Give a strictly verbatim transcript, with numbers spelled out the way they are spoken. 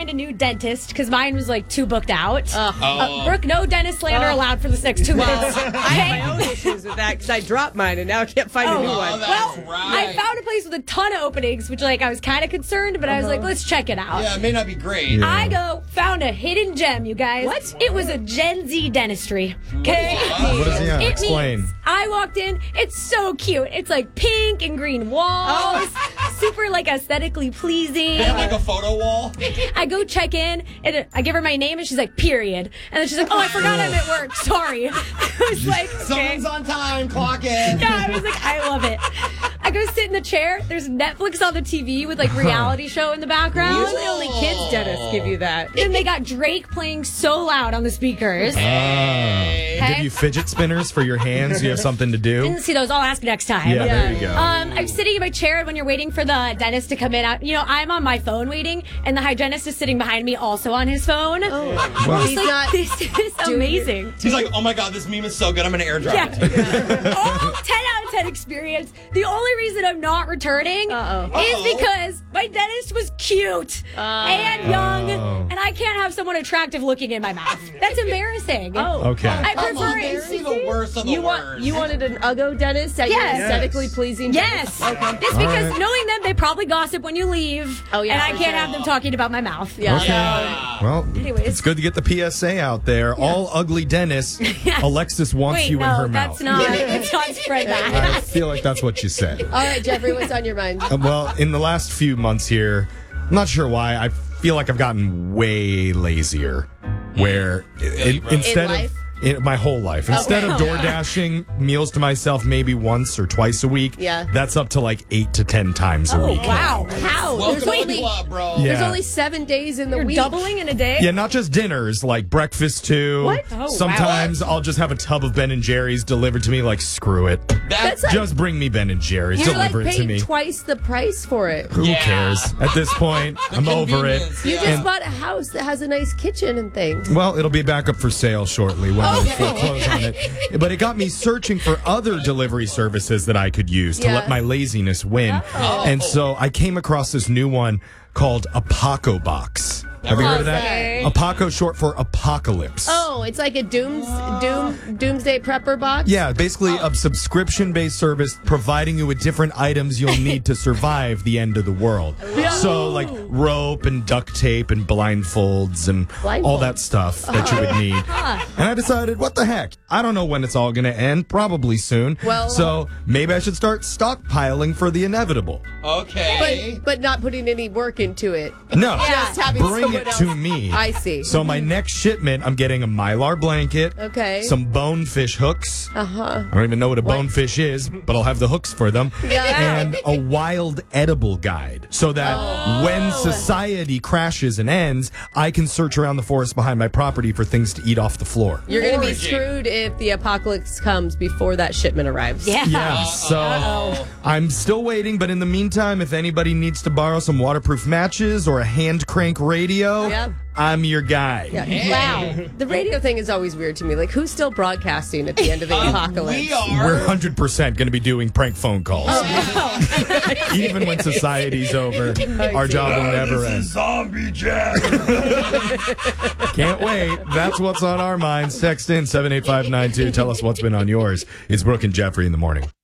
find a new dentist because mine was like too booked out. Uh, uh, oh. Brooke, no dentist slander Oh. allowed for this next two Well, minutes. I have my own issues with that because I dropped mine and now I can't find Oh, a new oh, one. Well, right. I found a place with a ton of openings, which like I was kind of concerned, but I was Uh-huh. like, let's check it out. Yeah, it may not be great. I go, found a hidden gem, you guys. What? It was a Gen Z dentistry. Okay? What is he on? It Explain. means I walked in, it's so cute. It's like pink and green walls, super like aesthetically pleasing. They have like a photo wall. I go check in, and I give her my name, and she's like, period. And then she's like, oh, I forgot I'm at work. Sorry. I was like, okay. Someone's on time. Clock in. Yeah, I was like, I love it. I go sit in the chair. There's Netflix on the T V with like reality show in the background. Usually only kids dentists give you that. And they got Drake playing so loud on the speakers. They give you fidget spinners for your hands. You have something to do. Didn't see those. I'll ask next time. Yeah, there you go. Um, I'm sitting in my chair when you're waiting for the dentist to come in. I, you know, I'm on my phone waiting, and the hygienist is sitting behind me, also on his phone. Oh. Wow. He's not. This is amazing. He's like, oh my god, this meme is so good. I'm gonna airdrop Yeah. it. Oh, ten out of ten experience. The only reason I'm not returning Uh-oh. is Uh-oh. because my dentist was cute and young, Oh. and I can't have someone attractive looking in my mouth. That's embarrassing. Oh. Okay. I Come prefer on, they it. see the worst of the You worst. want you wanted an Uggo dentist at Yes. your aesthetically pleasing Yes. dentist? Okay. Just because right. knowing them, they probably gossip when you leave. Oh, yeah, And I for can't sure. have them talking about my mouth. Yeah. Okay. Yeah. Well, Anyways. it's good to get the P S A out there. All ugly dentists, Alexis wants Wait, you no, in her that's mouth. not. Let's not spread I that. feel like that's what you said. All right, Jeffrey, what's on your mind? Uh, well, in the last few months here, I'm not sure why, I feel like I've gotten way lazier. Where in, bro. instead In life? of in my whole life, instead of door dashing meals to myself maybe once or twice a week, Yeah. that's up to like eight to ten times a Oh, week. wow. How? Welcome There's to the only club, bro. Yeah. there's only seven days in the You're week. doubling in a day? Yeah, not just dinners, like breakfast too. What? Oh, wow. Sometimes I'll just have a tub of Ben and Jerry's delivered to me. Like, screw it, That's like- just bring me Ben and Jerry's. You're Deliver like it to paying me. twice the price for it. Who Yeah. cares? At this point, I'm over it. convenience, You yeah. just And- bought a house that has a nice kitchen and things. Well, it'll be back up for sale shortly when we Okay. foreclose on it. But it got me searching for other delivery services that I could use to Yeah. let my laziness win. And so I came across this new one called Apoco Box. Have you heard of that? Okay. Apoco, short for apocalypse. Oh, it's like a dooms doom doomsday prepper box. Yeah, basically a subscription-based service providing you with different items you'll need to survive the end of the world. So, like rope and duct tape and blindfolds and all that stuff that you would need. And I decided, what the heck? I don't know when it's all going to end. Probably soon. Well- so maybe I should start stockpiling for the inevitable. Okay. But but not putting any work into it. No, Just having bring someone it else. to me. I see. So my next shipment, I'm getting a Mylar blanket. Okay. Some bonefish hooks. Uh huh. I don't even know what a bonefish is, but I'll have the hooks for them. Yeah. And a wild edible guide so that Oh. when society crashes and ends, I can search around the forest behind my property for things to eat off the floor. You're gonna be Foraging. screwed if the apocalypse comes before that shipment arrives. Yeah. Yeah, so I'm still waiting, but in the meantime, if anybody needs to borrow some waterproof matches or a hand crank radio, Yeah. I'm your guy. Yeah. Wow. The radio thing is always weird to me. Like, who's still broadcasting at the end of the apocalypse? We are. We're one hundred percent going to be doing prank phone calls. Even when society's over, our job will never end. Zombie Jack. Can't wait. That's what's on our minds. Text in seven eight five nine two. Tell us what's been on yours. It's Brooke and Jeffrey in the morning.